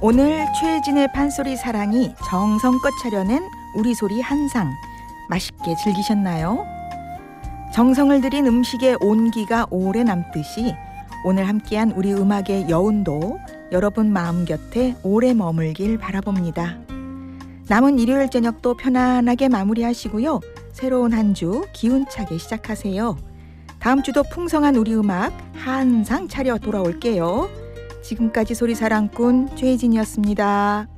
오늘 최혜진의 판소리 사랑이 정성껏 차려낸 우리 소리 한상 맛있게 즐기셨나요? 정성을 들인 음식의 온기가 오래 남듯이 오늘 함께한 우리 음악의 여운도 여러분 마음 곁에 오래 머물길 바라봅니다. 남은 일요일 저녁도 편안하게 마무리하시고요. 새로운 한 주 기운차게 시작하세요. 다음 주도 풍성한 우리 음악 한상 차려 돌아올게요. 지금까지 소리사랑꾼 최혜진이었습니다.